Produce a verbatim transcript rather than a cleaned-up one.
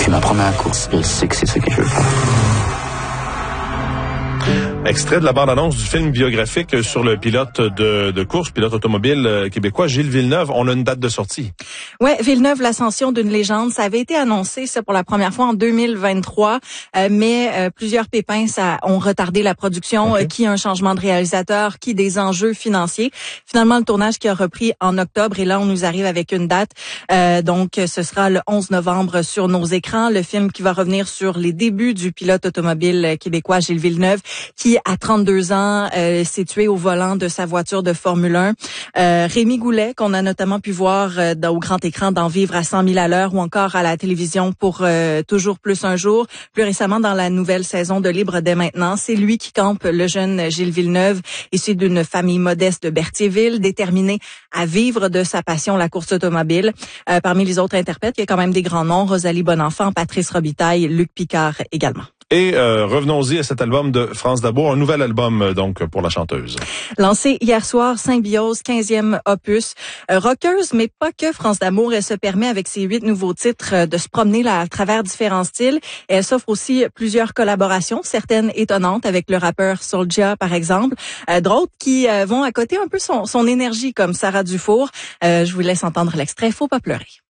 Tu m'apprends à la course. Je sais que c'est ce que je veux faire. Extrait de la bande-annonce du film biographique sur le pilote de, de course, pilote automobile québécois, Gilles Villeneuve. On a une date de sortie. Ouais, Villeneuve, l'ascension d'une légende, ça avait été annoncé, ça, pour la première fois en deux mille vingt-trois, euh, mais euh, plusieurs pépins ça ont retardé la production, okay. euh, qui un changement de réalisateur, qui des enjeux financiers. Finalement, le tournage qui a repris en octobre, et là, on nous arrive avec une date. Euh, donc, ce sera le onze novembre sur nos écrans. Le film qui va revenir sur les débuts du pilote automobile québécois Gilles Villeneuve, qui à trente-deux ans, euh, s'est tué au volant de sa voiture de Formule un. Euh, Rémi Goulet, qu'on a notamment pu voir euh, dans, au grand écran dans Vivre à cent mille à l'heure, ou encore à la télévision pour euh, Toujours plus un jour. Plus récemment, dans la nouvelle saison de Libre dès maintenant, c'est lui qui campe le jeune Gilles Villeneuve, issu d'une famille modeste de Berthierville, déterminé à vivre de sa passion, la course automobile. Euh, parmi les autres interprètes, il y a quand même des grands noms, Rosalie Bonenfant, Patrice Robitaille, Luc Picard également. Et euh, revenons-y à cet album de France Dabour, un nouvel album euh, donc pour la chanteuse. Lancé hier soir, Symbiose, quinzième opus. Euh, rockeuse, mais pas que France Damour. Elle se permet avec ses huit nouveaux titres euh, de se promener là, à travers différents styles. Et elle s'offre aussi plusieurs collaborations, certaines étonnantes avec le rappeur Soulja par exemple, euh, d'autres qui euh, vont à côté un peu son, son énergie comme Sarah Dufour. Euh, je vous laisse entendre l'extrait, Faut pas pleurer.